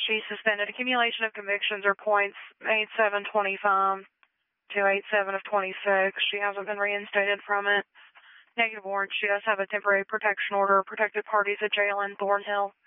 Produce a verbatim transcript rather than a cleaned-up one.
She's suspended. Accumulation of convictions or points, eight seven twenty-five to eight seven of twenty-six. She hasn't been reinstated from it. Negative warrant. She does have a temporary protection order. Protected parties at jail in Thornhill.